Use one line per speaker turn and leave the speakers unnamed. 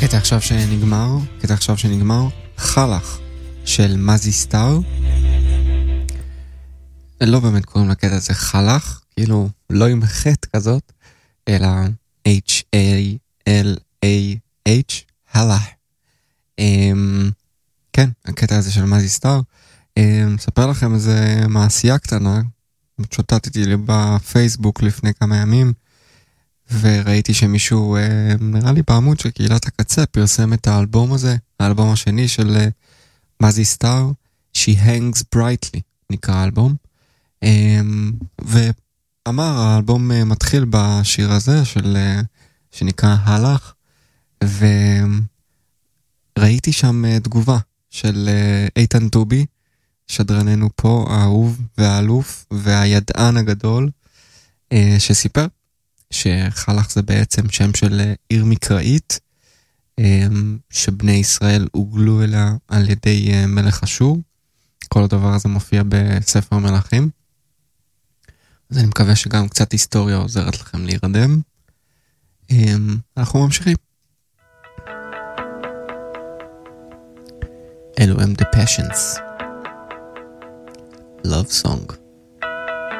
קטע עכשיו שנגמר, חלך של מזי סטאר. לא באמת קוראים לקטע הזה חלך, כאילו לא עם חטא כזאת, אלא H-A-L-A-H, חלך. כן, הקטע הזה של מזי סטאר. מספר לכם איזה מעשייה קטנה, שוטטתי לי בפייסבוק לפני כמה ימים, וראיתי שמישהו, נראה לי בעמוד של קהילת הקצה, פרסם את האלבום הזה, האלבום השני של מזי סטאר, She Hangs Brightly, נקרא האלבום, ואמר, האלבום מתחיל בשיר הזה, שנקרא הלך, וראיתי שם תגובה של איתן טובי, שדרננו פה, האהוב והאלוף והידען הגדול, שסיפר שחלך זה בעצם שם של עיר מקראית, שבני ישראל הוגלו אליה על ידי מלך אשור. כל הדבר הזה מופיע בספר מלכים. אז אני מקווה שגם קצת היסטוריה עוזרת לכם להירדם. אנחנו ממשיכים. אלו הם The Passions. Love Song.